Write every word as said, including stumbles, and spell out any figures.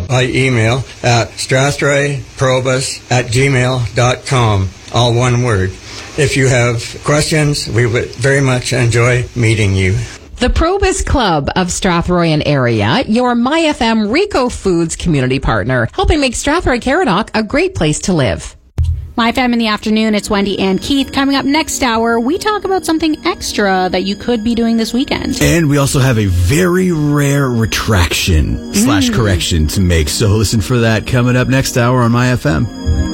by email at strathroyprobus at gmail dot com, all one word. If you have questions, we would very much enjoy meeting you. The Probus Club of Strathroy and area, your MyFM Rico Foods community partner, helping make Strathroy-Caradoc a great place to live. MyFM in the afternoon, it's Wendy and Keith. Coming up next hour, we talk about something extra that you could be doing this weekend. And we also have a very rare retraction slash correction to make. So listen for that coming up next hour on MyFM.